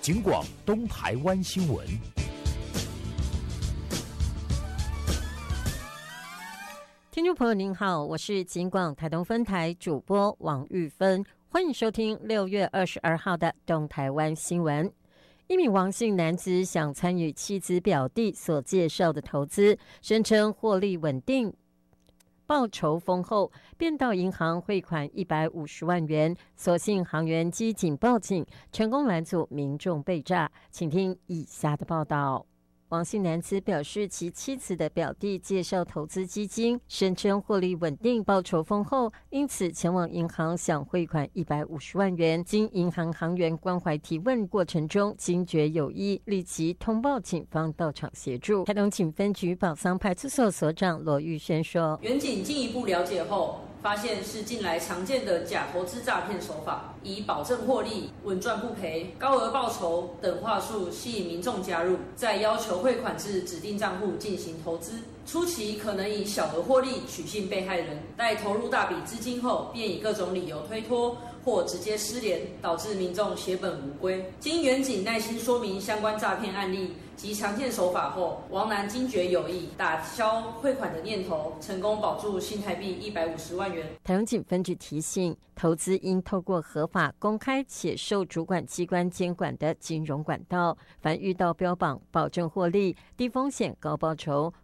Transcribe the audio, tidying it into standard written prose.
警广东台湾新闻。 听众朋友您好，我是警广台东分台主播王玉芬，欢迎收听6月22号的东台湾新闻。一名王姓男子想参与妻子表弟所介绍的投资，声称获利稳定，报酬丰厚，便到银行汇款150万元，所幸行员机警报警，成功拦阻民众被诈。请听以下的报道。王姓男子表示，其妻子的表弟介绍投资基金，声称获利稳定，报酬丰厚，因此前往银行想汇款150万元。经银行行员关怀提问过程中，惊觉有异，立即通报警方到场协助。台东警分局宝桑派出所所长罗玉轩说：“ 员警进一步了解后，发现是近来常见的假投资诈骗手法，以保证获利、稳赚不赔、高额报酬等话术吸引民众加入，再要求汇款至指定账户进行投资。初期可能以小额获利取信被害人，待投入大笔资金后，便以各种理由推脱或直接失联，导致民众血本无归。经员警耐心说明相关诈骗案例及常见手法后，王男惊觉有异，打消汇款的念头，成功保住新台币150万元。 台东警分局提醒，投资应透过合法、公开且受主管机关监管的金融管道。凡遇到标榜保证获利、低风险高报酬、